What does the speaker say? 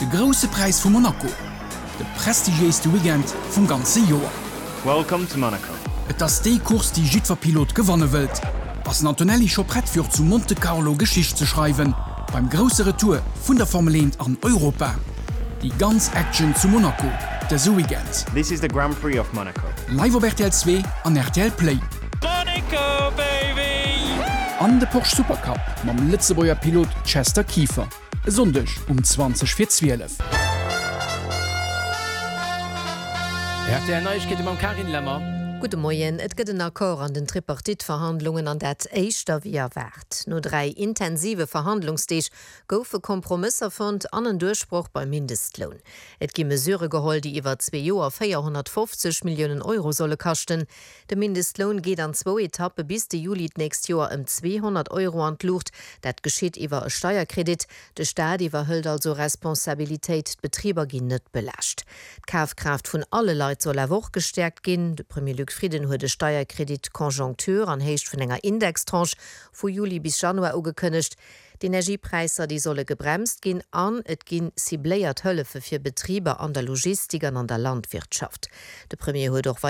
De grosse Preis vu Monaco. De prestigieeste Weekend vum ganze Joer. Welcome to Monaco. Et ass déi Kurs die Jidwerpilot gewanne wët. Was Antonelli scho brett fir zu Monte Carlo Geschicht ze schreiben, beim grosse Retour vun der Formel 1 an Europa. Die ganz Action zu Monaco, der Weekend. This is the Grand Prix of Monaco. Live op RTL 2 an RTL Play. Monaco, baby! An de Porsche Supercup mam Litzebauer Pilot Chester Kiefer. Sondech 20:12. RTL Neuigkeiten mit Karin Lemmer. Gute Moien, et gëtt den Akkor an den Tripartitverhandlungen an dat Eichter wie erwart. No 3 intensive Verhandlungsdeeg goufe Kompromisser fand an en Durchspruch beim Mindestlohn. Et gi Mesure geholt, die iwwer 2 Joer 450 Millionen Euro solle kachten. De Mindestlohn geht an 2 Etappe bis de Juli nächst Joer 200 Euro an Lucht. Dat geschieht iwwer e Steuerkredit. De Staat iwwerhëlt also Responsabiltäit Betrieber gin net belascht. D'Kaufkraft vun alle Leiit soll woch gestärkt gin. De Premier Frieden huet de Steuerkredit Konjunktur an heicht vun enger Indextranche vu Juli bis Januar ugekënnecht. Die Energiepreiser die solle gebremst gin an, et gin sibléiert Hëllefe fir Betriebe an der Logistik an der Landwirtschaft. De Premier huet doch